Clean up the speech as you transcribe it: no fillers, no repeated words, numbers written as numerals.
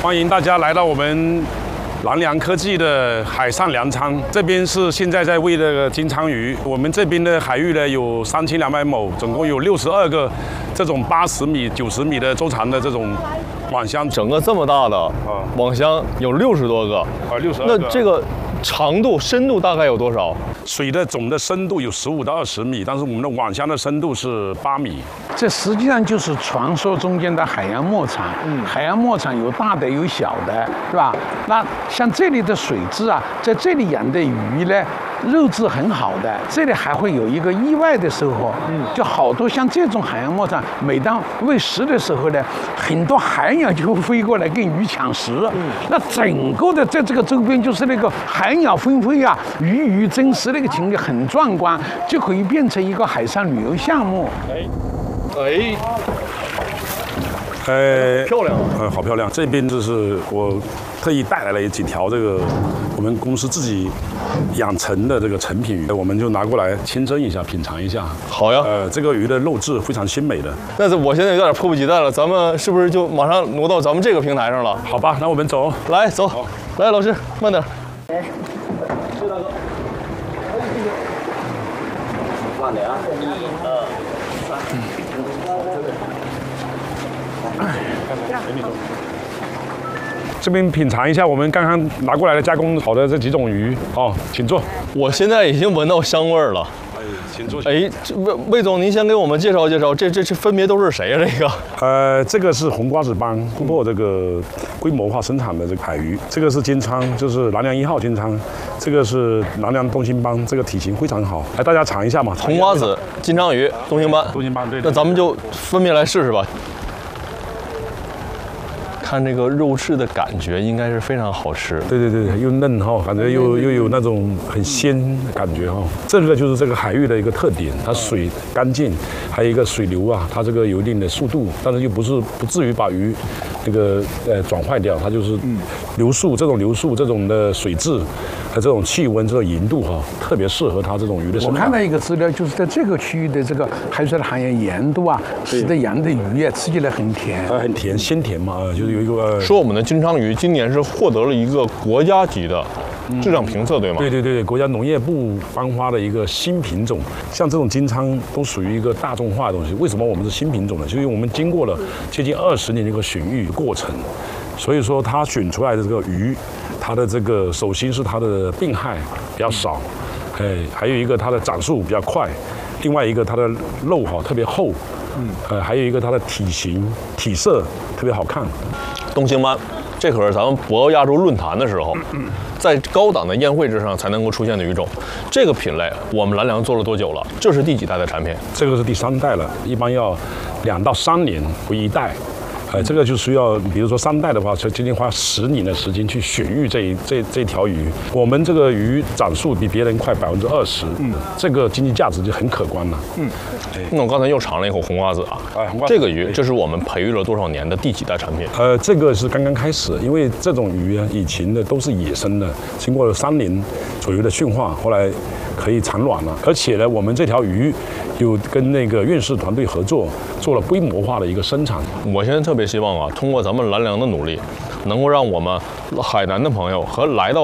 欢迎大家来到我们南良科技的海上粮仓，这边是现在在喂的金枪鱼。我们这边的海域呢有3200亩，总共有62个这种80米、90米的周长的这种网箱， 整个这么大的网箱有60多个 ，62个。 那这个长度、深度大概有多少？ 水的总的深度有15到20米，但是我们的网箱的深度是8米。 这实际上就是传说中间的海洋牧场。海洋牧场有大的有小的，是吧？那像这里的水质啊，在这里养的鱼呢，肉质很好的。这里还会有一个意外的收获，就好多像这种海洋牧场，每当喂食的时候呢，很多海鸟就会飞过来跟鱼抢食。那整个的在这个周边就是那个海鸟纷飞啊，鱼争食那个情景很壮观，就可以变成一个海上旅游项目。 漂亮， 好漂亮！这边就是我特意带来了几条这个我们公司自己养成的这个成品鱼，我们就拿过来清蒸一下，品尝一下。 好呀。 这个鱼的肉质非常鲜美的。 但是我现在有点迫不及待了，咱们是不是就马上挪到咱们这个平台上了？ 好吧，那我们走。 来，走。来，老师，慢点。 慢点啊！ 这边品尝一下我们刚刚拿过来的加工好的这几种鱼哦，请坐。 我现在已经闻到香味儿了。 请坐。 魏总，您先给我们介绍介绍，这分别都是谁呀？这个？ 这个是红瓜子帮突破这个规模化生产的这个海鱼，这个是金鲳，就是南良1号金鲳，这个是南良东星帮，这个体型非常好。来，大家尝一下嘛。 红瓜子、金鲳鱼、东星帮。 东星帮，对。 那咱们就分别来试试吧。看这个肉质的感觉应该是非常好吃， 对，又嫩哈，感觉又有那种很鲜的感觉哈。这个就是这个海域的一个特点，它水干净，还有一个水流啊，它这个有一定的速度，但是又不至于把鱼这个转坏掉，它就是流速这种的水质和这种气温这种盐度哈，特别适合它这种鱼的生长。 我看到一个资料，就是在这个区域的这个海水的含盐盐度啊，使得养的鱼啊吃起来很甜， 很甜，鲜甜嘛，就是有一个说我们的金鲳鱼今年是获得了一个国家级的质量评测，对吗？ 对，国家农业部颁发的一个新品种。像这种金鲳都属于一个大众化的东西。为什么我们是新品种呢？就是因为我们经过了接近20年的一个选育过程，所以说它选出来的这个鱼，它的这个首先是它的病害比较少，还有一个它的长速比较快，另外一个它的肉哈特别厚，还有一个它的体型体色特别好看。 东星斑，这可是咱们博鳌亚洲论坛的时候，在高档的宴会之上才能够出现的鱼种。这个品类我们南良做了多久了？这是第几代的产品？ 这个是第3代了，一般要2到3年为一代。这个就需要，比如说3代的话，就仅仅花10年的时间去选育这条鱼。我们这个鱼长速比别人快20%，这个经济价值就很可观了。 那我刚才又尝了一口红瓜子啊，这个鱼这是我们培育了多少年的第几代产品？ 这个是刚刚开始，因为这种鱼啊，以前的都是野生的，经过了3年左右的驯化，后来可以产卵了。而且呢，我们这条鱼有跟那个院士团队合作，做了规模化的一个生产。 我现在特别希望啊，通过咱们南良的努力，能够让我们海南的朋友和来到